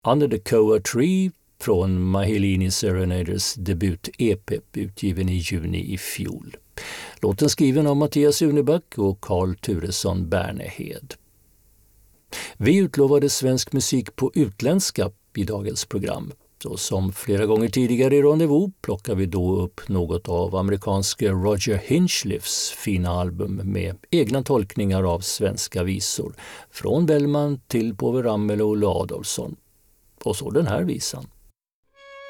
Under the Coa Tree från Mahilini Serenaders debut-EP utgiven i juni i fjol. Låten skriven av Mattias Uneback och Carl Turesson Bernehed. Vi utlovade svensk musik på utländska i dagens program. Så som flera gånger tidigare i Rendezvous plockar vi då upp något av amerikanske Roger Hinchliffs fina album med egna tolkningar av svenska visor. Från Bellman till Povel Ramel och Olle Adolphson. Och så den här visan.